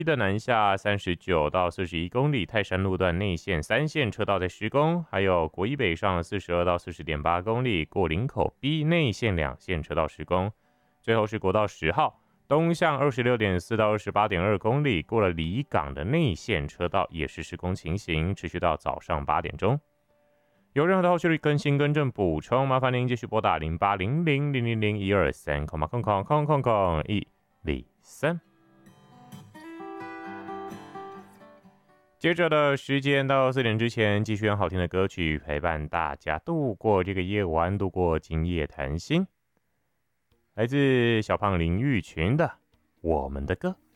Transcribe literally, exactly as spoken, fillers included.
的南下三十九到四十一公里，泰山路段内线三线车道在施工，还有国一北上四十二到四十点八公里，过林口 B 内线两线车道施工。最后是国道十号，东向二十六点四到二十八点二公里，过了离港的内线车道也是施工情形，持续到早上八点钟。有任何的后续更新、更正、补充，麻烦您继续拨打零八零零零零零一二三空空空空空空一零三。接着的时间到四点之前，继续用好听的歌曲陪伴大家度过这个夜晚，度过今夜谈心。来自小胖林玉群的《我们的歌》。